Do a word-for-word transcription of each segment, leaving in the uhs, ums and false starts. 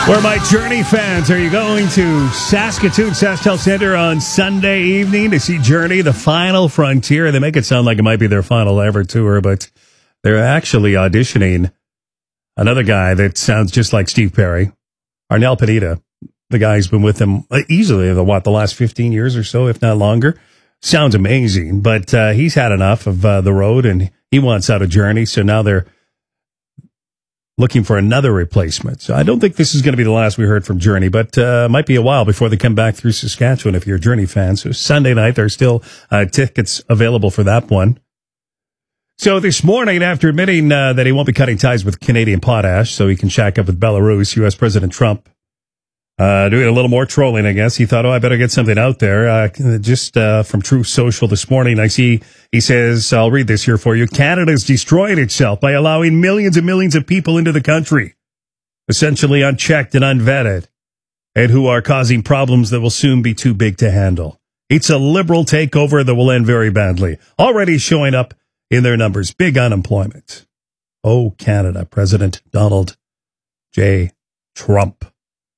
Where my Journey fans, are you going to Saskatoon SaskTel Center on Sunday evening to see Journey, the final frontier? They make it sound like it might be their final ever tour, but they're actually auditioning another guy that sounds just like Steve Perry, Arnel Pineda. The guy's been with them easily, the what, the last fifteen years or so, if not longer. Sounds amazing, but uh, he's had enough of uh, the road, and he wants out of Journey, so now they're looking for another replacement. So I don't think this is going to be the last we heard from Journey, but uh, might be a while before they come back through Saskatchewan if you're a Journey fan. So Sunday night, there's still uh, tickets available for that one. So this morning, after admitting uh, that he won't be cutting ties with Canadian Potash so he can shack up with Belarus, U S President Trump uh, doing a little more trolling, I guess. He thought, oh, I better get something out there. Uh, just uh, from Truth Social this morning, I see he says, I'll read this here for you. Canada's destroyed itself by allowing millions and millions of people into the country, essentially unchecked and unvetted, and who are causing problems that will soon be too big to handle. It's a liberal takeover that will end very badly. Already showing up in their numbers. Big unemployment. Oh, Canada. President Donald J. Trump.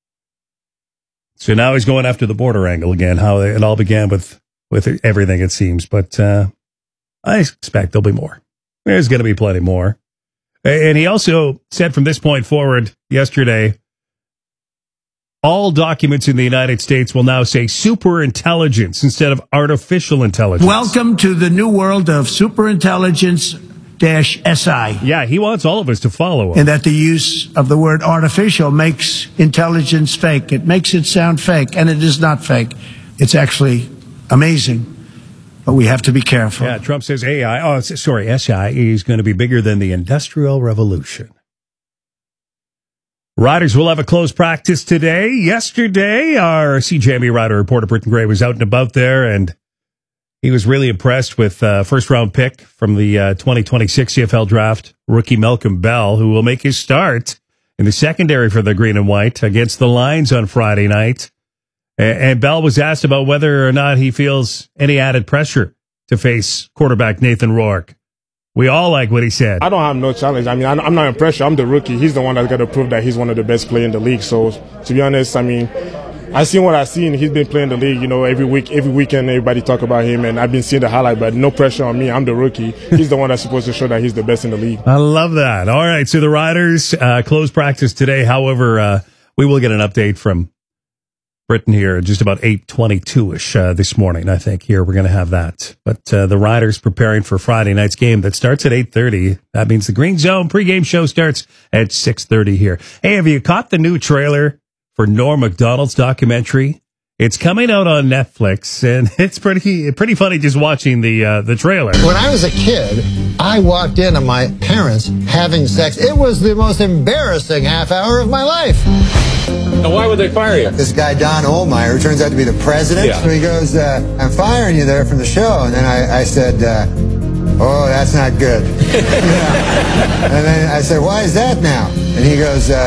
So now he's going after the border angle again, how it all began with, with everything, it seems. But uh, I expect there'll be more. There's going to be plenty more. And he also said from this point forward yesterday, all documents in the United States will now say superintelligence instead of artificial intelligence. Welcome to the new world of superintelligence dash S I. Yeah, he wants all of us to follow him. And that the use of the word artificial makes intelligence fake. It makes it sound fake, and it is not fake. It's actually amazing, but we have to be careful. Yeah, Trump says A I, oh, sorry, S I is going to be bigger than the Industrial Revolution. Riders will have a closed practice today. Yesterday, our C J M E rider reporter Britton Gray was out and about there, and he was really impressed with uh, first-round pick from the uh, twenty twenty-six C F L draft, rookie Malcolm Bell, who will make his start in the secondary for the Green and White against the Lions on Friday night. And, and Bell was asked about whether or not he feels any added pressure to face quarterback Nathan Rourke. We all like what he said. I don't have no challenge. I mean, I'm not in pressure. I'm the rookie. He's the one that's got to prove that he's one of the best players in the league. So, to be honest, I mean, I've seen what I've seen. He's been playing the league, you know, every week, every weekend, everybody talk about him, and I've been seeing the highlight, but no pressure on me. I'm the rookie. He's the one that's supposed to show that he's the best in the league. I love that. All right, so the Riders uh, close practice today. However, uh, we will get an update from Britain here just about eight twenty-two-ish uh, this morning, I think. Here, we're going to have that. But uh, the Riders preparing for Friday night's game that starts at eight thirty. That means the Green Zone pregame show starts at six thirty here. Hey, have you caught the new trailer for Norm Macdonald's documentary? It's coming out on Netflix, and it's pretty pretty funny just watching the uh, the trailer. When I was a kid, I walked in on my parents having sex. It was the most embarrassing half hour of my life. And why would they fire you? This guy, Don Ohlmeyer, turns out to be the president. Yeah. So he goes, uh, I'm firing you there from the show. And then I, I said, uh, oh, that's not good. Yeah. And then I said, why is that now? And he goes, uh,